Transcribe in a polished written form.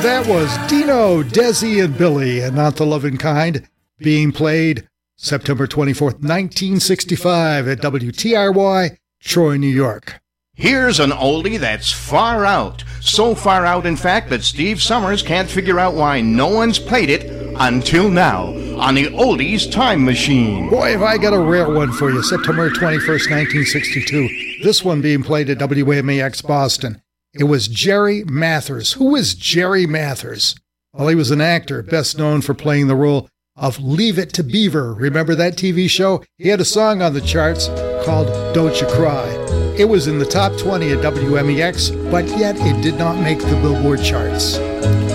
That was Dino, Desi, and Billy, and Not the Loving Kind, being played September 24th, 1965 at WTRY, Troy, New York. Here's an oldie that's far out. So far out, in fact, that Steve Summers can't figure out why no one's played it until now on the Oldies Time Machine. Boy, have I got a rare one for you. September 21st, 1962. This one being played at WMAX Boston. It was Jerry Mathers. Who is Jerry Mathers? Well, he was an actor, best known for playing the role of Leave It to Beaver. Remember that TV show? He had a song on the charts called Don't You Cry. It was in the top 20 at WMEX, but yet it did not make the Billboard charts.